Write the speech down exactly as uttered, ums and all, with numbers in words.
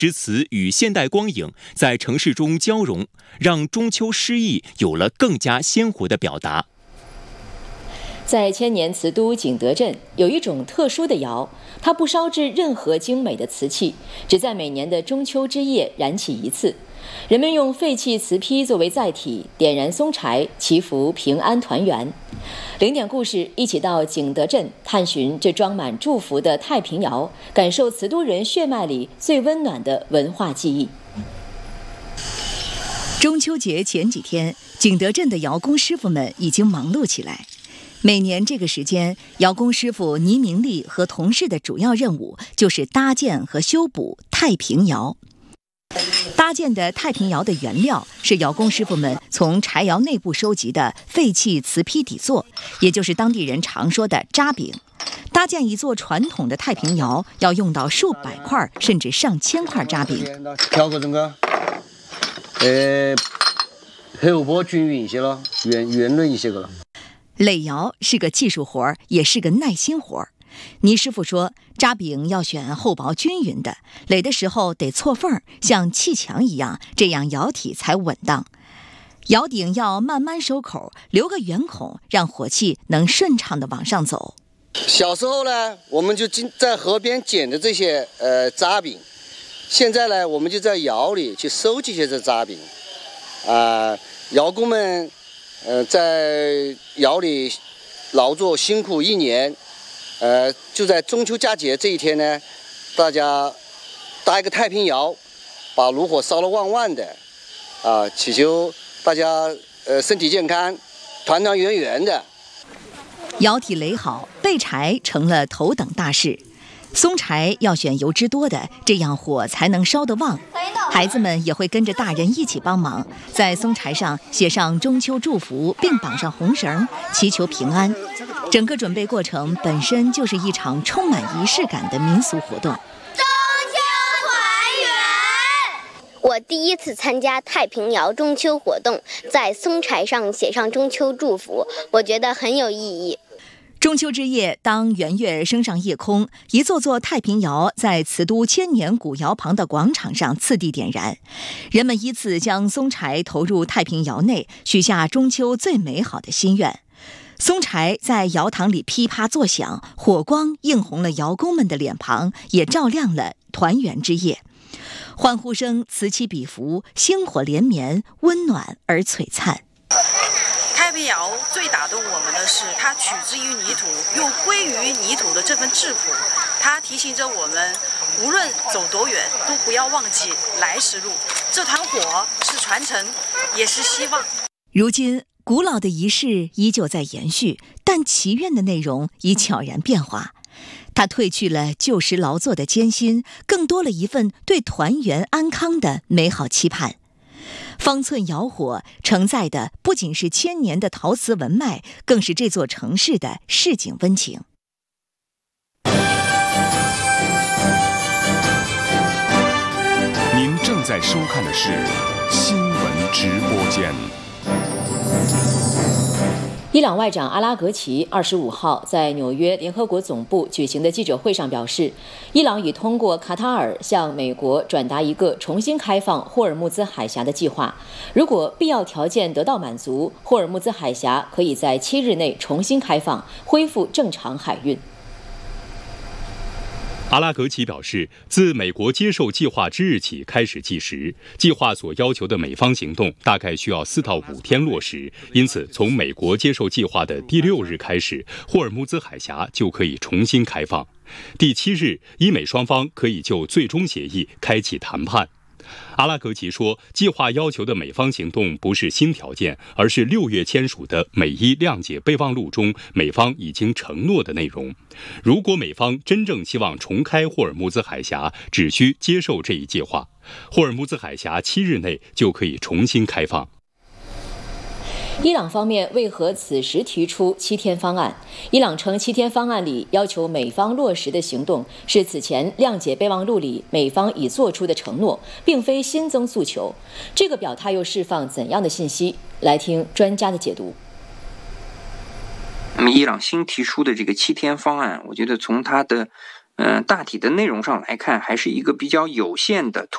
诗词与现代光影在城市中交融，让中秋诗意有了更加鲜活的表达。 在千年瓷都景德镇，有一种特殊的窑，它不烧制任何精美的瓷器，只在每年的中秋之夜燃起一次。人们用废弃瓷坯作为载体，点燃松柴，祈福平安团圆。零点故事，一起到景德镇探寻这装满祝福的太平窑，感受瓷都人血脉里最温暖的文化记忆。 中秋节前几天，景德镇的窑工师傅们已经忙碌起来。每年这个时间，窑工师傅倪明利和同事的主要任务就是搭建和修补太平窑。搭建的太平窑的原料是窑工师傅们从柴窑内部收集的废弃瓷坯底座，也就是当地人常说的渣饼。搭建一座传统的太平窑要用到数百块甚至上千块渣饼。 调个整个，呃，厚薄均匀一些了，圆圆润一些个了。 垒窑是个技术活，也是个耐心活。倪师傅说，渣饼要选厚薄均匀的，垒的时候得错缝，像砌墙一样，这样窑体才稳当。窑顶要慢慢收口，留个圆孔，让火气能顺畅地往上走。 小时候呢，我们就经在河边捡的这些呃渣饼，现在呢，我们就在窑里去收集一些这渣饼。啊、呃，窑工们呃在窑里劳作辛苦一年。呃，就在中秋佳节这一天呢，大家搭一个太平窑，把炉火烧得旺旺的，啊，祈求大家呃身体健康，团团圆圆的。 窑体垒好，备柴成了头等大事。松柴要选油脂多的，这样火才能烧得旺。孩子们也会跟着大人一起帮忙，在松柴上写上中秋祝福，并绑上红绳，祈求平安。整个准备过程本身就是一场充满仪式感的民俗活动。 中秋团圆！我第一次参加太平窑中秋活动，在松柴上写上中秋祝福，我觉得很有意义。 中秋之夜，当圆月升上夜空，一座座太平窑在瓷都千年古窑旁的广场上次第点燃，人们依次将松柴投入太平窑内，许下中秋最美好的心愿。松柴在窑堂里噼啪作响，火光映红了窑工们的脸庞，也照亮了团圆之夜。欢呼声此起彼伏，星火连绵，温暖而璀璨。 太平窑最打动我们的是它取之于泥土又归于泥土的这份质朴，它提醒着我们无论走多远都不要忘记来时路。这团火是传承，也是希望。 如今古老的仪式依旧在延续，但祈愿的内容已悄然变化。它褪去了旧时劳作的艰辛，更多了一份对团圆安康的美好期盼。方寸窑火承载的不仅是千年的陶瓷文脉，更是这座城市的市井温情。 您正在收看的是新闻直播间。 伊朗外长阿拉格齐二十五号在纽约联合国总部举行的记者会上表示，伊朗已通过卡塔尔向美国转达一个重新开放霍尔木兹海峡的计划。如果必要条件得到满足，霍尔木兹海峡可以在七日内重新开放，恢复正常海运。 阿拉格齐表示，自美国接受计划之日起开始计时，计划所要求的美方行动大概需要四到五天落实，因此从美国接受计划的第六日开始，霍尔木兹海峡就可以重新开放。第七日，伊美双方可以就最终协议开启谈判。阿拉格齐说，计划要求的美方行动不是新条件，而是六月签署的美伊谅解备忘录中美方已经承诺的内容。如果美方真正希望重开霍尔木兹海峡，只需接受这一计划，霍尔木兹海峡七日内就可以重新开放。 伊朗方面为何此时提出七天方案？伊朗称，七天方案里要求美方落实的行动是此前谅解备忘录里美方已做出的承诺，并非新增诉求。这个表态又释放怎样的信息？来听专家的解读。 那么，伊朗新提出的这个七天方案，我觉得从它的呃大体的内容上来看，还是一个比较有限的